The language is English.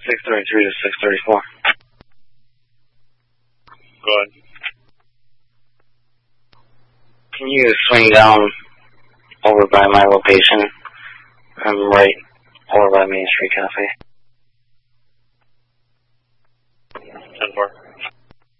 633 to 634. Go ahead. Can you swing down over by my location? I'm right over by Main Street Cafe.